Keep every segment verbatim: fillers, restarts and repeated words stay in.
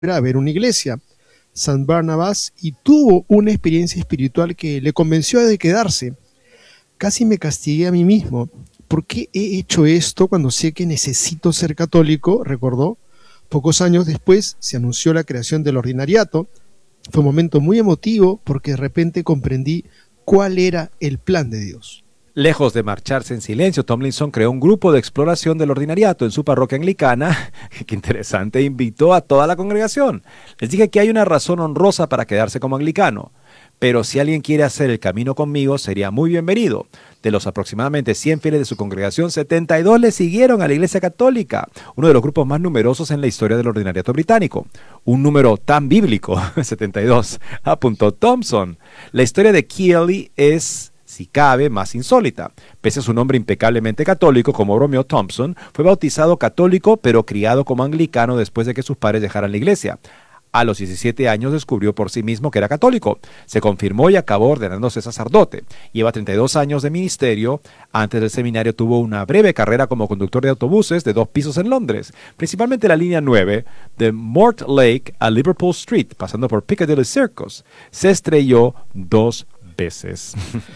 a ver una iglesia, San Barnabas, y tuvo una experiencia espiritual que le convenció de quedarse. Casi me castigué a mí mismo. ¿Por qué he hecho esto cuando sé que necesito ser católico?, recordó. Pocos años después se anunció la creación del ordinariato. Fue un momento muy emotivo porque de repente comprendí cuál era el plan de Dios. Lejos de marcharse en silencio, Tomlinson creó un grupo de exploración del ordinariato en su parroquia anglicana. Qué interesante, invitó a toda la congregación. Les dije que hay una razón honrosa para quedarse como anglicano, pero si alguien quiere hacer el camino conmigo, sería muy bienvenido. De los aproximadamente cien fieles de su congregación, setenta y dos le siguieron a la Iglesia Católica, uno de los grupos más numerosos en la historia del ordinariato británico. Un número tan bíblico, setenta y dos, apuntó Thompson. La historia de Keeley es, si cabe, más insólita. Pese a su nombre impecablemente católico, como bromeó Thompson, fue bautizado católico pero criado como anglicano después de que sus padres dejaran la iglesia. A los diecisiete años descubrió por sí mismo que era católico. Se confirmó y acabó ordenándose sacerdote. Lleva treinta y dos años de ministerio. Antes del seminario tuvo una breve carrera como conductor de autobuses de dos pisos en Londres, principalmente la línea nueve de Mortlake a Liverpool Street, pasando por Piccadilly Circus. Se estrelló dos veces.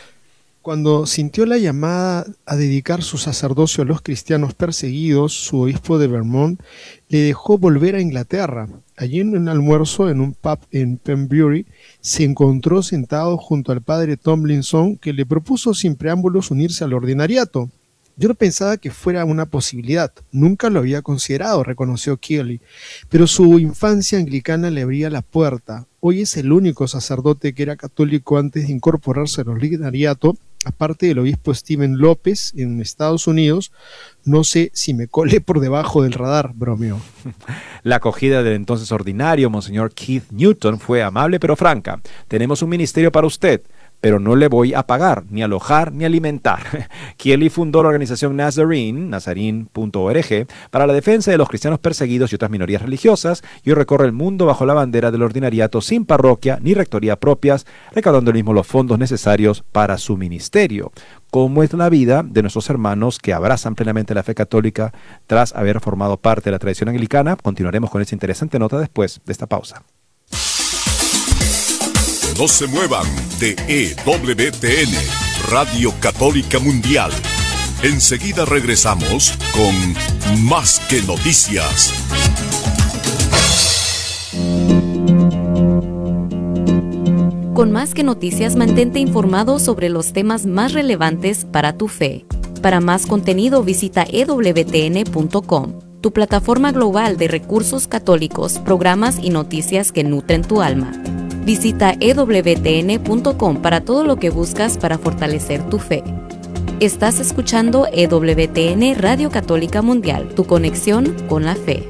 Cuando sintió la llamada a dedicar su sacerdocio a los cristianos perseguidos, su obispo de Vermont le dejó volver a Inglaterra. Allí en un almuerzo en un pub en Pembury se encontró sentado junto al padre Tomlinson, que le propuso sin preámbulos unirse al ordinariato. Yo no pensaba que fuera una posibilidad, nunca lo había considerado, reconoció Keeley, pero su infancia anglicana le abría la puerta. Hoy es el único sacerdote que era católico antes de incorporarse al ordinariato, aparte del obispo Stephen López en Estados Unidos. No sé si me colé por debajo del radar, bromeó. La acogida del entonces ordinario, Monseñor Keith Newton, fue amable pero franca. Tenemos un ministerio para usted, pero no le voy a pagar, ni alojar, ni alimentar. Keeley fundó la organización Nazarene, nazarene punto org, para la defensa de los cristianos perseguidos y otras minorías religiosas, y hoy recorre el mundo bajo la bandera del ordinariato sin parroquia ni rectoría propias, recaudando el mismo los fondos necesarios para su ministerio. ¿Cómo es la vida de nuestros hermanos que abrazan plenamente la fe católica tras haber formado parte de la tradición anglicana? Continuaremos con esta interesante nota después de esta pausa. No se muevan de E W T N, Radio Católica Mundial. Enseguida regresamos con Más que Noticias. Con Más que Noticias, mantente informado sobre los temas más relevantes para tu fe. Para más contenido, visita e w t n punto com, tu plataforma global de recursos católicos, programas y noticias que nutren tu alma. Visita e w t n punto com para todo lo que buscas para fortalecer tu fe. Estás escuchando E W T N Radio Católica Mundial, tu conexión con la fe.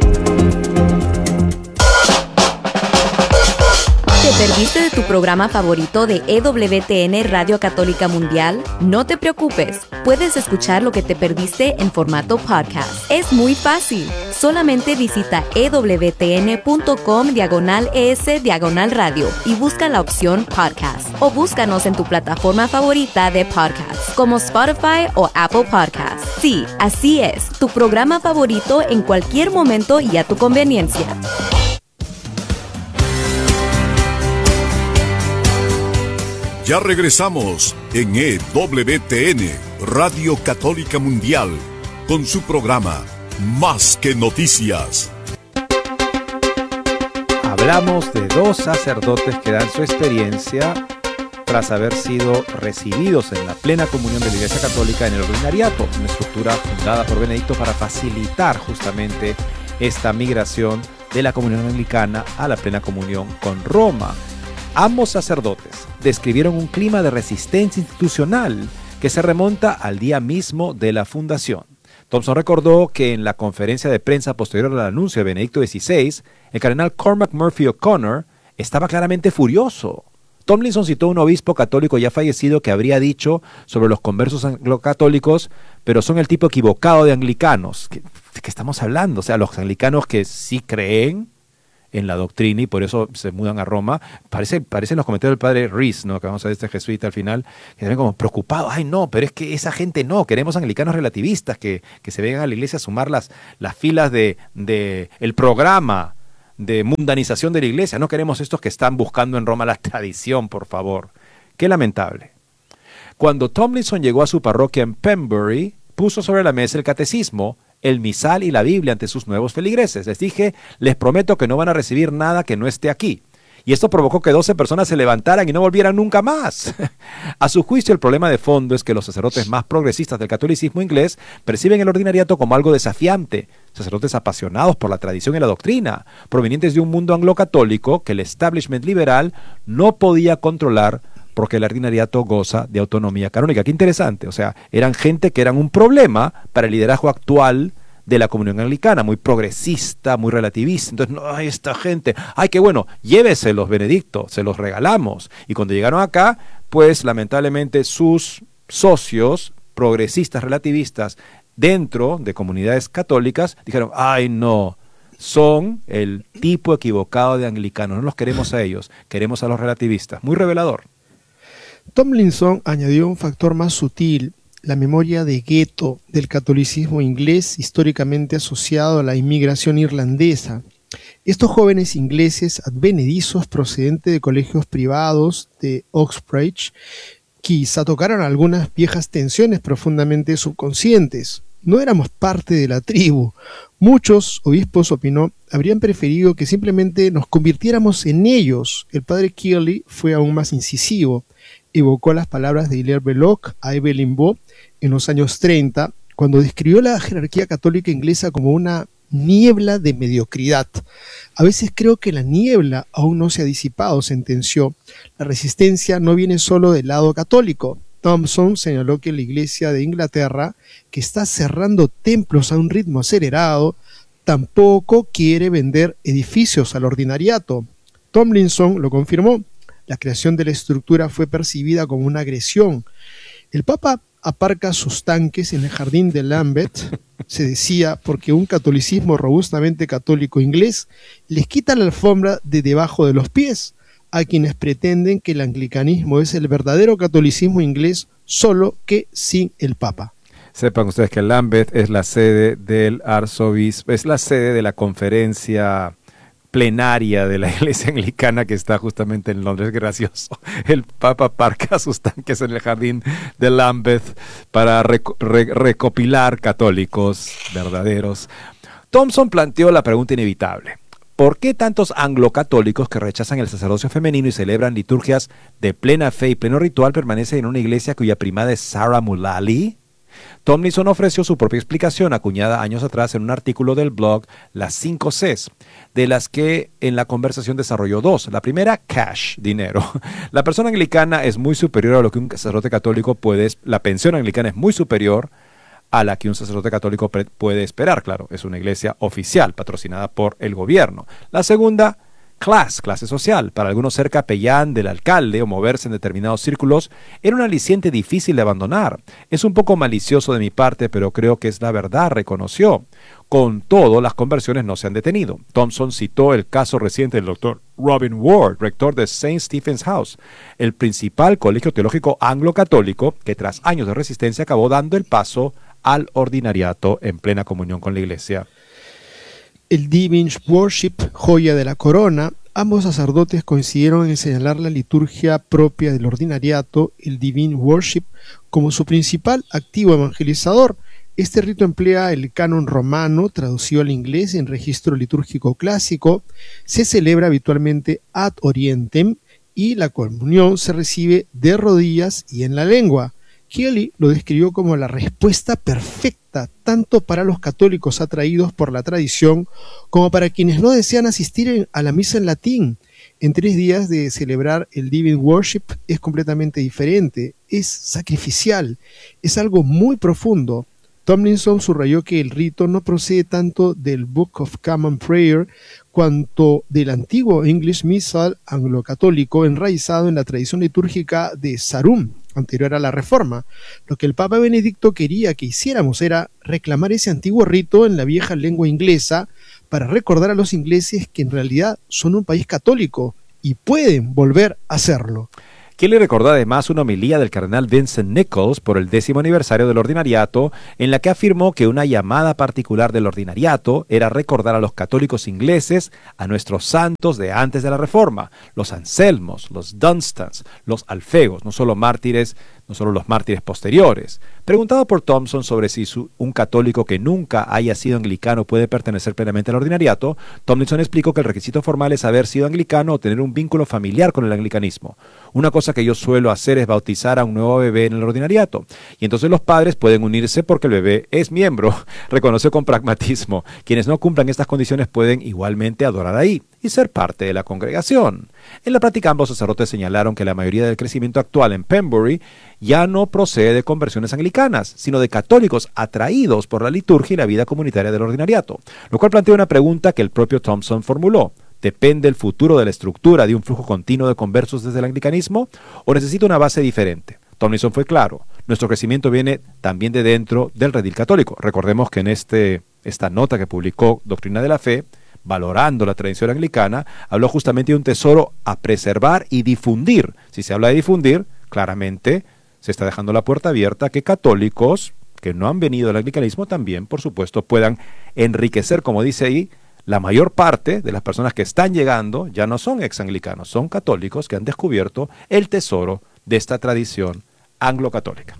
¿Te perdiste de tu programa favorito de E W T N Radio Católica Mundial? No te preocupes, puedes escuchar lo que te perdiste en formato podcast. Es muy fácil. Solamente visita e w t n punto com diagonal es diagonal radio y busca la opción podcast. O búscanos en tu plataforma favorita de podcast, como Spotify o Apple Podcasts. Sí, así es, tu programa favorito en cualquier momento y a tu conveniencia. Ya regresamos en E W T N, Radio Católica Mundial, con su programa Más que Noticias. Hablamos de dos sacerdotes que dan su experiencia tras haber sido recibidos en la plena comunión de la Iglesia Católica en el ordinariato, una estructura fundada por Benedicto para facilitar justamente esta migración de la comunión anglicana a la plena comunión con Roma. Ambos sacerdotes describieron un clima de resistencia institucional que se remonta al día mismo de la fundación. Thompson recordó que en la conferencia de prensa posterior al anuncio de Benedicto dieciséis, el cardenal Cormac Murphy O'Connor estaba claramente furioso. Tomlinson citó a un obispo católico ya fallecido que habría dicho sobre los conversos anglo-católicos, pero son el tipo equivocado de anglicanos. ¿De qué estamos hablando? O sea, los anglicanos que sí creen en la doctrina y por eso se mudan a Roma. Parece, parecen los comentarios del padre Rees, ¿no?, que vamos a ver este jesuita al final, que se ven como preocupados. Ay, no, pero es que esa gente no, queremos anglicanos relativistas que, que se vengan a la iglesia a sumar las, las filas de, de el programa de mundanización de la iglesia. No queremos estos que están buscando en Roma la tradición, por favor. Qué lamentable. Cuando Tomlinson llegó a su parroquia en Pembury, puso sobre la mesa el catecismo, el misal y la Biblia ante sus nuevos feligreses. Les dije, les prometo que no van a recibir nada que no esté aquí. Y esto provocó que doce personas se levantaran y no volvieran nunca más. A su juicio, el problema de fondo es que los sacerdotes más progresistas del catolicismo inglés perciben el ordinariato como algo desafiante. Sacerdotes apasionados por la tradición y la doctrina, provenientes de un mundo anglo-católico que el establishment liberal no podía controlar porque el ordinariato goza de autonomía canónica. Qué interesante, o sea, eran gente que eran un problema para el liderazgo actual de la comunión anglicana, muy progresista, muy relativista. Entonces, no, ay, esta gente, ay, qué bueno, lléveselos, Benedicto, se los regalamos. Y cuando llegaron acá, pues lamentablemente sus socios progresistas, relativistas, dentro de comunidades católicas, dijeron, ay, no, son el tipo equivocado de anglicanos, no los queremos a ellos, queremos a los relativistas. Muy revelador. Tomlinson añadió un factor más sutil, la memoria de gueto del catolicismo inglés históricamente asociado a la inmigración irlandesa. Estos jóvenes ingleses advenedizos procedentes de colegios privados de Oxbridge quizá tocaron algunas viejas tensiones profundamente subconscientes. No éramos parte de la tribu. Muchos obispos, opinó, habrían preferido que simplemente nos convirtiéramos en ellos. El padre Kearley fue aún más incisivo. Evocó las palabras de Hilaire Belloc a Evelyn Waugh en los años treinta, cuando describió la jerarquía católica inglesa como una niebla de mediocridad. A veces creo que la niebla aún no se ha disipado, sentenció. La resistencia no viene solo del lado católico. Thompson señaló que la Iglesia de Inglaterra, que está cerrando templos a un ritmo acelerado, tampoco quiere vender edificios al ordinariato. Tomlinson lo confirmó. La creación de la estructura fue percibida como una agresión. El Papa aparca sus tanques en el jardín de Lambeth, se decía, porque un catolicismo robustamente católico inglés les quita la alfombra de debajo de los pies a quienes pretenden que el anglicanismo es el verdadero catolicismo inglés, solo que sin el Papa. Sepan ustedes que Lambeth es la sede del arzobispo, es la sede de la conferencia plenaria de la iglesia anglicana que está justamente en Londres. Gracioso. El Papa aparca sus tanques en el jardín de Lambeth para reco re recopilar católicos verdaderos. Thompson planteó la pregunta inevitable. ¿Por qué tantos anglocatólicos que rechazan el sacerdocio femenino y celebran liturgias de plena fe y pleno ritual permanecen en una iglesia cuya primada es Sarah Mullally? Tomlinson ofreció su propia explicación acuñada años atrás en un artículo del blog Las cinco Cs, de las que en la conversación desarrolló dos. La primera, cash, dinero. La persona anglicana es muy superior a lo que un sacerdote católico puede, la pensión anglicana es muy superior a la que un sacerdote católico puede esperar, claro, es una iglesia oficial, patrocinada por el gobierno. La segunda, class, clase social. Para algunos ser capellán del alcalde o moverse en determinados círculos era un aliciente difícil de abandonar. Es un poco malicioso de mi parte, pero creo que es la verdad, reconoció. Con todo, las conversiones no se han detenido. Thompson citó el caso reciente del doctor Robin Ward, rector de Saint Stephen's House, el principal colegio teológico anglo-católico que tras años de resistencia acabó dando el paso al ordinariato en plena comunión con la iglesia. El Divine Worship, joya de la corona, ambos sacerdotes coincidieron en señalar la liturgia propia del ordinariato, el Divine Worship, como su principal activo evangelizador. Este rito emplea el canon romano, traducido al inglés en registro litúrgico clásico, se celebra habitualmente ad orientem y la comunión se recibe de rodillas y en la lengua. Kearley lo describió como la respuesta perfecta tanto para los católicos atraídos por la tradición como para quienes no desean asistir a la misa en latín. En tres días de celebrar el Divine Worship es completamente diferente, es sacrificial, es algo muy profundo. Tomlinson subrayó que el rito no procede tanto del Book of Common Prayer cuanto del antiguo English Missal anglo-católico enraizado en la tradición litúrgica de Sarum, anterior a la Reforma. Lo que el Papa Benedicto quería que hiciéramos era reclamar ese antiguo rito en la vieja lengua inglesa para recordar a los ingleses que en realidad son un país católico y pueden volver a serlo. Kelly recordó además una homilía del cardenal Vincent Nichols por el décimo aniversario del ordinariato, en la que afirmó que una llamada particular del ordinariato era recordar a los católicos ingleses a nuestros santos de antes de la Reforma, los Anselmos, los Dunstans, los Alfegos, no solo mártires, no solo los mártires posteriores. Preguntado por Thompson sobre si su, un católico que nunca haya sido anglicano puede pertenecer plenamente al ordinariato, Tomlinson explicó que el requisito formal es haber sido anglicano o tener un vínculo familiar con el anglicanismo. Una cosa que yo suelo hacer es bautizar a un nuevo bebé en el ordinariato, y entonces los padres pueden unirse porque el bebé es miembro, reconoce con pragmatismo. Quienes no cumplan estas condiciones pueden igualmente adorar ahí y ser parte de la congregación. En la práctica, ambos sacerdotes señalaron que la mayoría del crecimiento actual en Pembury ya no procede de conversiones anglicanas, sino de católicos atraídos por la liturgia y la vida comunitaria del ordinariato, lo cual plantea una pregunta que el propio Thompson formuló. ¿Depende el futuro de la estructura de un flujo continuo de conversos desde el anglicanismo o necesita una base diferente? Tomlinson fue claro. Nuestro crecimiento viene también de dentro del redil católico. Recordemos que en este, esta nota que publicó Doctrina de la Fe, valorando la tradición anglicana, habló justamente de un tesoro a preservar y difundir. Si se habla de difundir, claramente se está dejando la puerta abierta a que católicos que no han venido al anglicanismo también, por supuesto, puedan enriquecer, como dice ahí, la mayor parte de las personas que están llegando ya no son ex-anglicanos, son católicos que han descubierto el tesoro de esta tradición anglo-católica.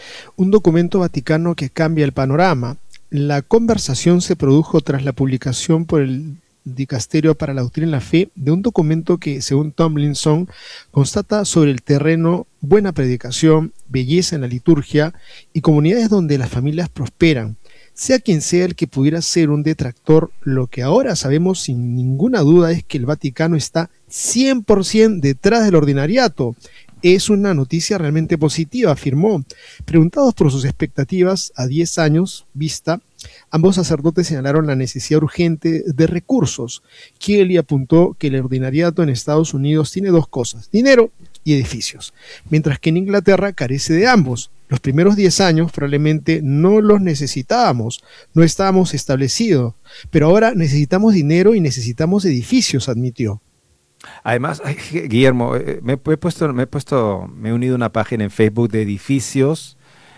Un documento vaticano que cambia el panorama. La conversación se produjo tras la publicación por el Dicasterio para la Doctrina y la Fe de un documento que, según Tomlinson, constata sobre el terreno buena predicación, belleza en la liturgia y comunidades donde las familias prosperan. Sea quien sea el que pudiera ser un detractor, lo que ahora sabemos sin ninguna duda es que el Vaticano está cien por ciento detrás del ordinariato. Es una noticia realmente positiva, afirmó. Preguntados por sus expectativas a diez años vista, ambos sacerdotes señalaron la necesidad urgente de recursos. Kelly apuntó que el ordinariato en Estados Unidos tiene dos cosas: dinero y edificios, mientras que en Inglaterra carece de ambos. Los primeros diez años probablemente no los necesitábamos, no estábamos establecidos, pero ahora necesitamos dinero y necesitamos edificios, admitió. Además, Guillermo, me he puesto, me he puesto, me he unido a una página en Facebook de edificios,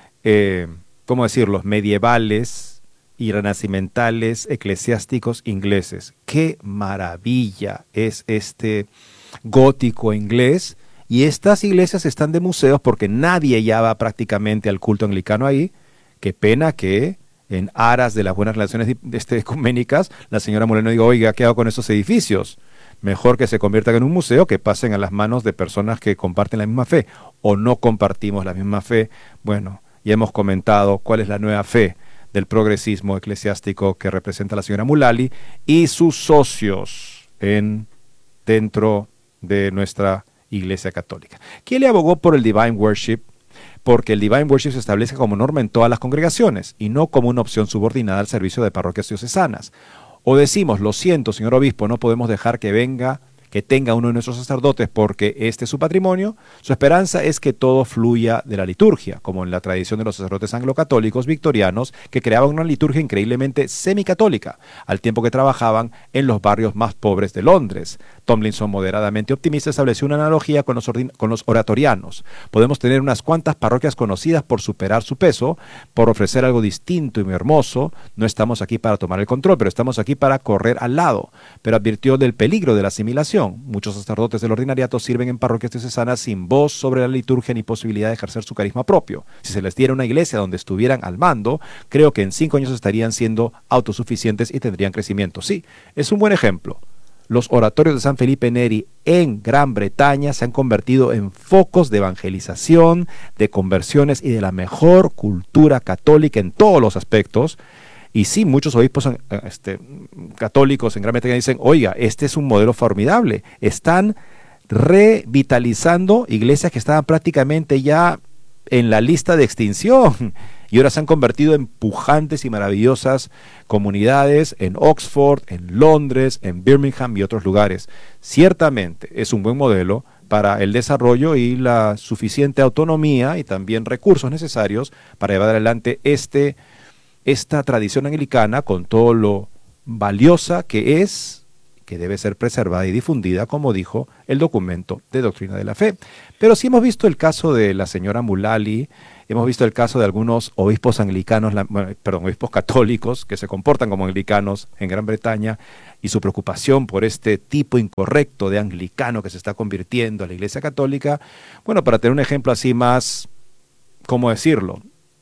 eh, ¿cómo decirlos?, medievales y renacimentales, eclesiásticos ingleses. ¡Qué maravilla es este gótico inglés! Y estas iglesias están de museos porque nadie ya va prácticamente al culto anglicano ahí. Qué pena que en aras de las buenas relaciones este, ecuménicas, la señora Moreno diga, oiga, ¿qué hago con esos edificios? Mejor que se conviertan en un museo, que pasen a las manos de personas que comparten la misma fe o no compartimos la misma fe. Bueno, ya hemos comentado cuál es la nueva fe del progresismo eclesiástico que representa la señora Mullally y sus socios en, dentro de nuestra Iglesia Católica. ¿Quién le abogó por el Divine Worship? Porque el Divine Worship se establece como norma en todas las congregaciones y no como una opción subordinada al servicio de parroquias diocesanas. O decimos, lo siento, señor obispo, no podemos dejar que venga, que tenga uno de nuestros sacerdotes porque este es su patrimonio. Su esperanza es que todo fluya de la liturgia, como en la tradición de los sacerdotes anglo-católicos victorianos que creaban una liturgia increíblemente semicatólica, al tiempo que trabajaban en los barrios más pobres de Londres. Tomlinson, moderadamente optimista, estableció una analogía con los, con los oratorianos. Podemos tener unas cuantas parroquias conocidas por superar su peso, por ofrecer algo distinto y muy hermoso. No estamos aquí para tomar el control, pero estamos aquí para correr al lado. Pero advirtió del peligro de la asimilación. Muchos sacerdotes del ordinariato sirven en parroquias diocesanas sin voz sobre la liturgia ni posibilidad de ejercer su carisma propio. Si se les diera una iglesia donde estuvieran al mando, creo que en cinco años estarían siendo autosuficientes y tendrían crecimiento. Sí, es un buen ejemplo. Los oratorios de San Felipe Neri en Gran Bretaña se han convertido en focos de evangelización, de conversiones y de la mejor cultura católica en todos los aspectos. Y sí, muchos obispos este, católicos en Gran Bretaña dicen, oiga, este es un modelo formidable. Están revitalizando iglesias que estaban prácticamente ya en la lista de extinción y ahora se han convertido en pujantes y maravillosas comunidades en Oxford, en Londres, en Birmingham y otros lugares. Ciertamente es un buen modelo para el desarrollo y la suficiente autonomía y también recursos necesarios para llevar adelante este, esta tradición anglicana con todo lo valiosa que es, que debe ser preservada y difundida, como dijo el documento de Doctrina de la Fe. Pero sí hemos visto el caso de la señora Mullally, hemos visto el caso de algunos obispos anglicanos, bueno, perdón, obispos católicos que se comportan como anglicanos en Gran Bretaña y su preocupación por este tipo incorrecto de anglicano que se está convirtiendo a la Iglesia Católica. Bueno, para tener un ejemplo así más, ¿cómo decirlo?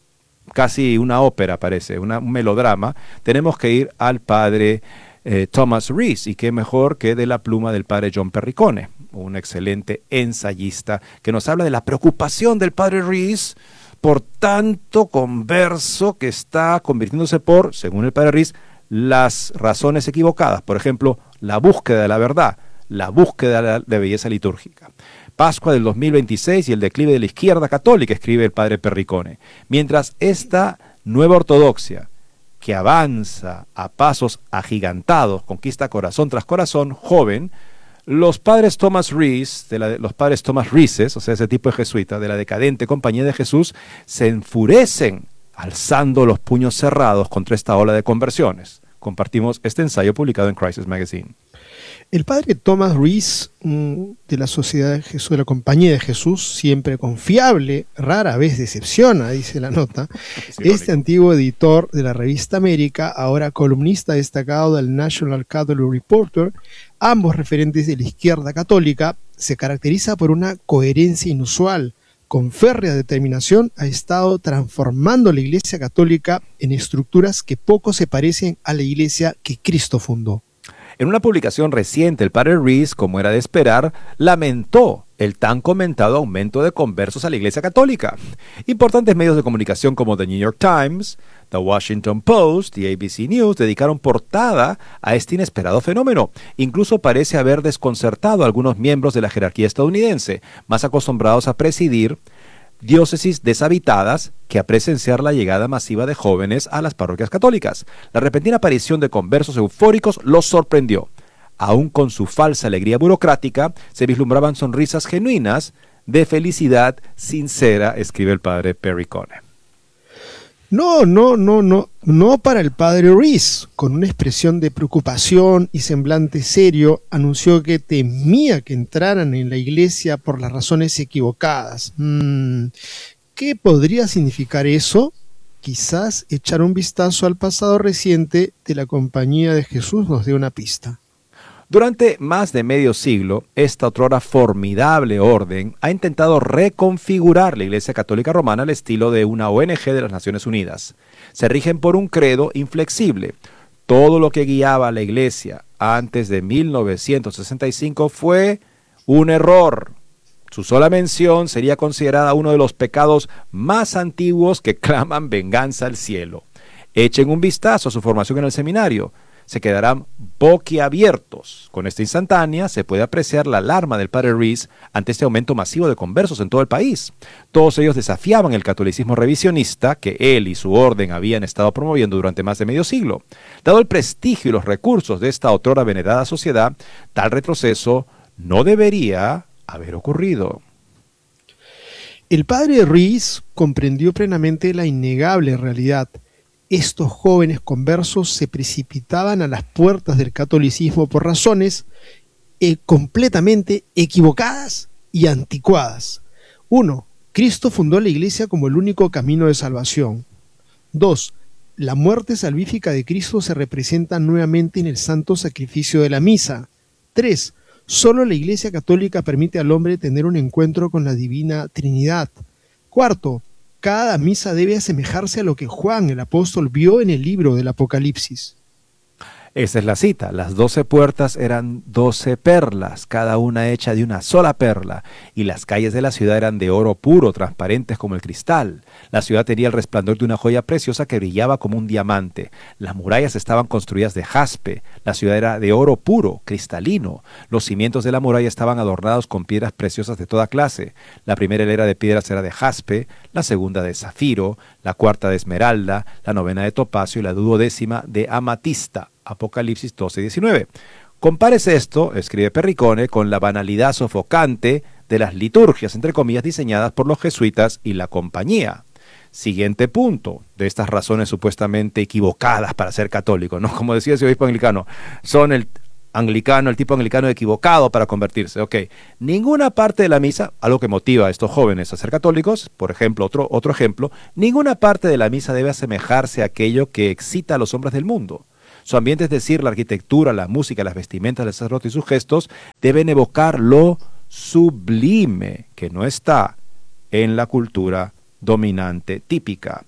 Casi una ópera parece, una, un melodrama, tenemos que ir al padre eh, Thomas Rees, y qué mejor que de la pluma del padre John Perricone, un excelente ensayista que nos habla de la preocupación del padre Rees por tanto converso que está convirtiéndose por, según el padre Rees, las razones equivocadas. Por ejemplo, la búsqueda de la verdad, la búsqueda de, la, de belleza litúrgica. Pascua del dos mil veintiséis y el declive de la izquierda católica, escribe el padre Perricone. Mientras esta nueva ortodoxia, que avanza a pasos agigantados, conquista corazón tras corazón, joven, los padres Thomas Rees, de la, los padres Thomas Reeses, o sea, ese tipo de jesuita, de la decadente Compañía de Jesús, se enfurecen alzando los puños cerrados contra esta ola de conversiones. Compartimos este ensayo publicado en Crisis Magazine. El padre Thomas Rees, de la Sociedad de Jesús, de la Compañía de Jesús, siempre confiable, rara vez decepciona, dice la nota. Sí, este antiguo editor de la revista América, ahora columnista destacado del National Catholic Reporter, ambos referentes de la izquierda católica, se caracteriza por una coherencia inusual. Con férrea determinación ha estado transformando la Iglesia Católica en estructuras que poco se parecen a la Iglesia que Cristo fundó. En una publicación reciente, el padre Rees, como era de esperar, lamentó el tan comentado aumento de conversos a la Iglesia Católica. Importantes medios de comunicación como The New York Times, The Washington Post y A B C News dedicaron portada a este inesperado fenómeno. Incluso parece haber desconcertado a algunos miembros de la jerarquía estadounidense, más acostumbrados a presidir diócesis deshabitadas que a presenciar la llegada masiva de jóvenes a las parroquias católicas. La repentina aparición de conversos eufóricos los sorprendió. Aún con su falsa alegría burocrática, se vislumbraban sonrisas genuinas de felicidad sincera, escribe el padre Perricone. No, no, no, no, no para el padre Rees. Con una expresión de preocupación y semblante serio, anunció que temía que entraran en la iglesia por las razones equivocadas. Mm, ¿Qué podría significar eso? Quizás echar un vistazo al pasado reciente de la Compañía de Jesús nos dé una pista. Durante más de medio siglo, esta otrora formidable orden ha intentado reconfigurar la Iglesia Católica Romana al estilo de una O N G de las Naciones Unidas. Se rigen por un credo inflexible. Todo lo que guiaba a la Iglesia antes de mil novecientos sesenta y cinco fue un error. Su sola mención sería considerada uno de los pecados más antiguos que claman venganza al cielo. Echen un vistazo a su formación en el seminario. Se quedarán boquiabiertos. Con esta instantánea se puede apreciar la alarma del padre Rees ante este aumento masivo de conversos en todo el país. Todos ellos desafiaban el catolicismo revisionista que él y su orden habían estado promoviendo durante más de medio siglo. Dado el prestigio y los recursos de esta otrora venerada sociedad, tal retroceso no debería haber ocurrido. El padre Rees comprendió plenamente la innegable realidad. Estos jóvenes conversos se precipitaban a las puertas del catolicismo por razones eh, completamente equivocadas y anticuadas. uno. Cristo fundó la Iglesia como el único camino de salvación. dos. La muerte salvífica de Cristo se representa nuevamente en el santo sacrificio de la misa. tres. Solo la Iglesia Católica permite al hombre tener un encuentro con la Divina Trinidad. cuarto. Cada misa debe asemejarse a lo que Juan el apóstol vio en el libro del Apocalipsis. Esa es la cita. Las doce puertas eran doce perlas, cada una hecha de una sola perla, y las calles de la ciudad eran de oro puro, transparentes como el cristal. La ciudad tenía el resplandor de una joya preciosa que brillaba como un diamante. Las murallas estaban construidas de jaspe. La ciudad era de oro puro, cristalino. Los cimientos de la muralla estaban adornados con piedras preciosas de toda clase. La primera hilera de piedras era de jaspe, la segunda de zafiro, la cuarta de esmeralda, la novena de topacio y la duodécima de amatista. Apocalipsis doce diecinueve. Compárese esto, escribe Perricone, con la banalidad sofocante de las liturgias, entre comillas, diseñadas por los jesuitas y la compañía. Siguiente punto de estas razones supuestamente equivocadas para ser católico, ¿no? Como decía ese obispo anglicano, son el anglicano, el tipo anglicano equivocado para convertirse. Ok, ninguna parte de la misa, algo que motiva a estos jóvenes a ser católicos, por ejemplo, otro, otro ejemplo, ninguna parte de la misa debe asemejarse a aquello que excita a los hombres del mundo. Su ambiente, es decir, la arquitectura, la música, las vestimentas del sacerdote y sus gestos, deben evocar lo sublime que no está en la cultura dominante típica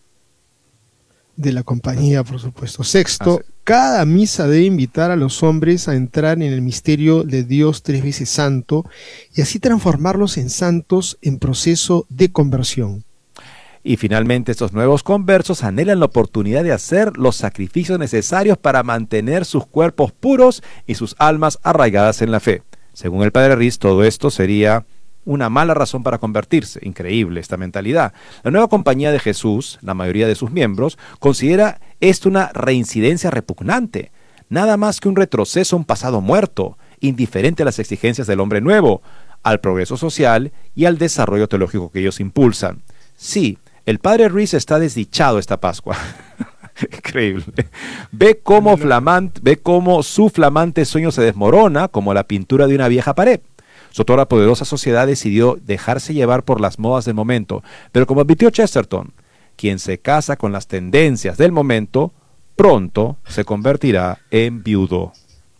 de la compañía, por supuesto. Sexto, ah, sí. Cada misa debe invitar a los hombres a entrar en el misterio de Dios tres veces santo y así transformarlos en santos en proceso de conversión. Y finalmente, estos nuevos conversos anhelan la oportunidad de hacer los sacrificios necesarios para mantener sus cuerpos puros y sus almas arraigadas en la fe. Según el Padre Riz, todo esto sería una mala razón para convertirse. Increíble esta mentalidad. La nueva compañía de Jesús, la mayoría de sus miembros, considera esto una reincidencia repugnante, nada más que un retroceso a un pasado muerto, indiferente a las exigencias del hombre nuevo, al progreso social y al desarrollo teológico que ellos impulsan. Sí, el Padre Ruiz está desdichado esta Pascua. Increíble. Ve cómo, flamante, ve cómo su flamante sueño se desmorona como la pintura de una vieja pared. Su toda poderosa sociedad decidió dejarse llevar por las modas del momento, pero como advirtió Chesterton, quien se casa con las tendencias del momento, pronto se convertirá en viudo.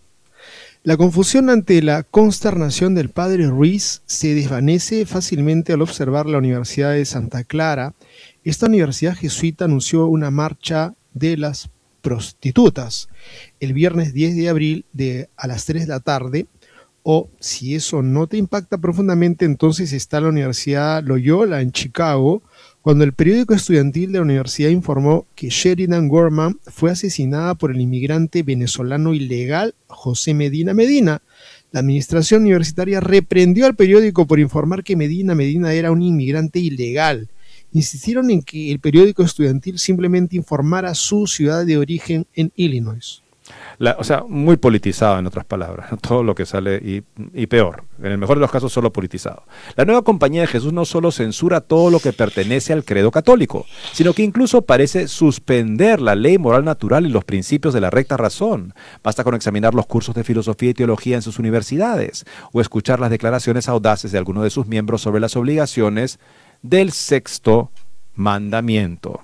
La confusión ante la consternación del padre Ruiz se desvanece fácilmente al observar la Universidad de Santa Clara. Esta universidad jesuita anunció una marcha de las prostitutas el viernes diez de abril de, a las tres de la tarde. O si eso no te impacta profundamente, entonces está la Universidad Loyola en Chicago, cuando el periódico estudiantil de la universidad informó que Sheridan Gorman fue asesinada por el inmigrante venezolano ilegal José Medina Medina. La administración universitaria reprendió al periódico por informar que Medina Medina era un inmigrante ilegal. Insistieron en que el periódico estudiantil simplemente informara su ciudad de origen en Illinois. La, o sea, muy politizado, en otras palabras, todo lo que sale y, y peor, en el mejor de los casos solo politizado. La nueva compañía de Jesús no solo censura todo lo que pertenece al credo católico, sino que incluso parece suspender la ley moral natural y los principios de la recta razón. Basta con examinar los cursos de filosofía y teología en sus universidades o escuchar las declaraciones audaces de algunos de sus miembros sobre las obligaciones del sexto mandamiento.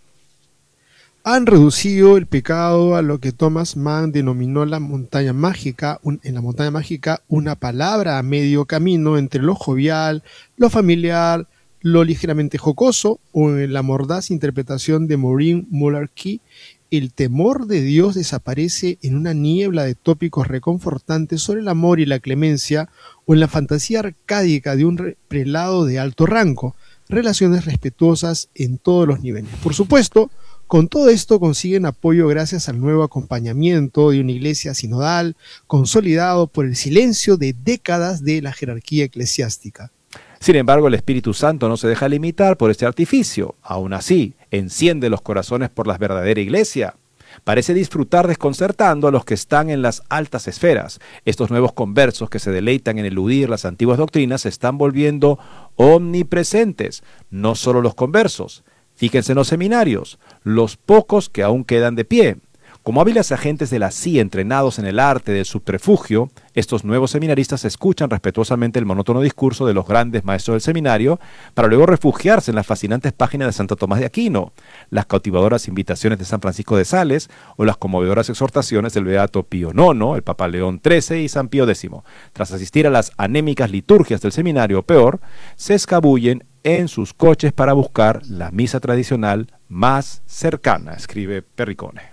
Han reducido el pecado a lo que Thomas Mann denominó la montaña mágica, un, en la montaña mágica una palabra a medio camino entre lo jovial, lo familiar, lo ligeramente jocoso, o en la mordaz interpretación de Maureen Muller-Key, el temor de Dios desaparece en una niebla de tópicos reconfortantes sobre el amor y la clemencia, o en la fantasía arcádica de un prelado de alto rango, relaciones respetuosas en todos los niveles. Por supuesto, con todo esto consiguen apoyo gracias al nuevo acompañamiento de una iglesia sinodal, consolidado por el silencio de décadas de la jerarquía eclesiástica. Sin embargo, el Espíritu Santo no se deja limitar por este artificio. Aún así, enciende los corazones por la verdadera iglesia. Parece disfrutar desconcertando a los que están en las altas esferas. Estos nuevos conversos que se deleitan en eludir las antiguas doctrinas se están volviendo omnipresentes. No solo los conversos. Fíjense en los seminarios, los pocos que aún quedan de pie. Como hábiles agentes de la C I A entrenados en el arte del subterfugio, estos nuevos seminaristas escuchan respetuosamente el monótono discurso de los grandes maestros del seminario para luego refugiarse en las fascinantes páginas de Santo Tomás de Aquino, las cautivadoras invitaciones de San Francisco de Sales o las conmovedoras exhortaciones del Beato Pío nono, el Papa León trece y San Pío décimo. Tras asistir a las anémicas liturgias del seminario, o peor, se escabullen en sus coches para buscar la misa tradicional más cercana, escribe Perricone.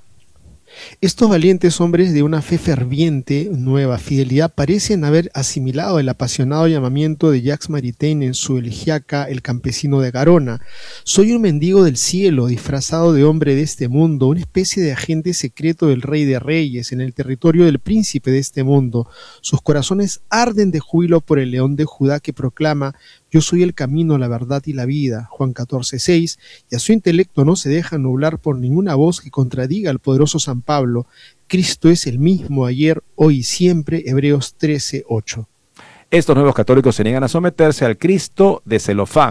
Estos valientes hombres de una fe ferviente, nueva fidelidad, parecen haber asimilado el apasionado llamamiento de Jacques Maritain en su elegiaca El campesino de Garona. Soy un mendigo del cielo, disfrazado de hombre de este mundo, una especie de agente secreto del Rey de Reyes, en el territorio del príncipe de este mundo. Sus corazones arden de júbilo por el león de Judá que proclama: yo soy el camino, la verdad y la vida, Juan catorce seis, y a su intelecto no se deja nublar por ninguna voz que contradiga al poderoso San Pablo. Cristo es el mismo ayer, hoy y siempre, Hebreos trece ocho. Estos nuevos católicos se niegan a someterse al Cristo de celofán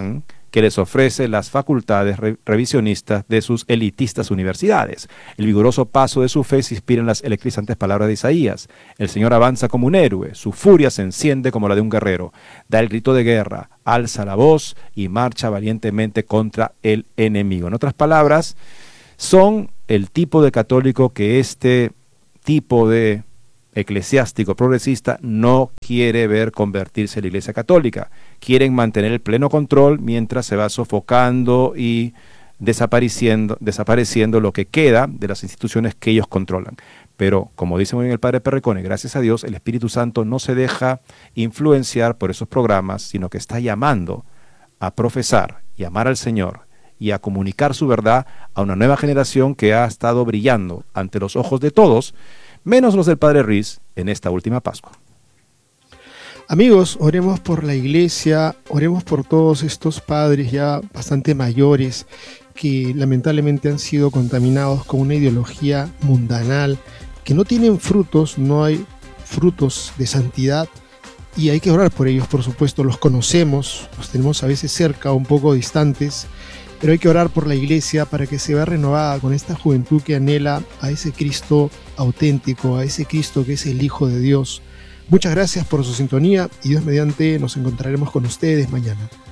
que les ofrece las facultades re- revisionistas de sus elitistas universidades. El vigoroso paso de su fe se inspira en las electrizantes palabras de Isaías. El Señor avanza como un héroe, su furia se enciende como la de un guerrero. Da el grito de guerra, alza la voz y marcha valientemente contra el enemigo. En otras palabras, son el tipo de católico que este tipo de eclesiástico progresista no quiere ver convertirse en la Iglesia Católica. Quieren mantener el pleno control mientras se va sofocando y desapareciendo, desapareciendo lo que queda de las instituciones que ellos controlan. Pero, como dice muy bien el padre Perricone, gracias a Dios, el Espíritu Santo no se deja influenciar por esos programas, sino que está llamando a profesar y amar al Señor y a comunicar su verdad a una nueva generación que ha estado brillando ante los ojos de todos, menos los del padre Riz en esta última Pascua. Amigos, oremos por la iglesia, oremos por todos estos padres ya bastante mayores que lamentablemente han sido contaminados con una ideología mundanal, que no tienen frutos, no hay frutos de santidad, y hay que orar por ellos, por supuesto. Los conocemos, los tenemos a veces cerca, un poco distantes, pero hay que orar por la iglesia para que se vea renovada con esta juventud que anhela a ese Cristo auténtico, a ese Cristo que es el Hijo de Dios. Muchas gracias por su sintonía y Dios mediante nos encontraremos con ustedes mañana.